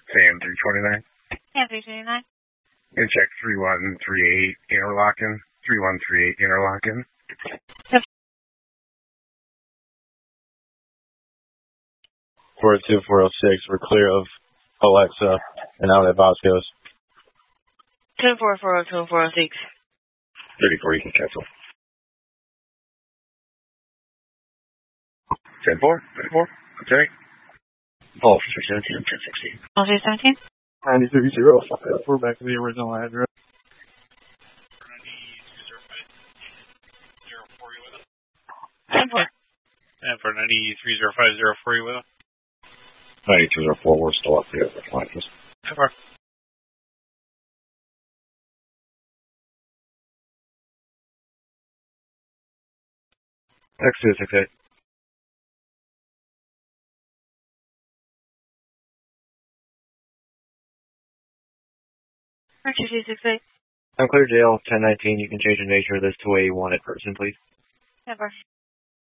Sam 329. Sam 329. And check 3138 Interlaken. 3138 Interlaken. Yep. 42406, we're clear of Alexa and out at Bosco's. 24402 34, you can cancel. 10-4, 10-4, okay. Oh, 317, 1016. Oh, 317? 9305, we're back to the original address. And for And for 930504, you with us? 9204, we're still up here. That's fine. Over. X268. X268. I'm clear jail 1019. You can change the nature of this to a wanted person, please. Never.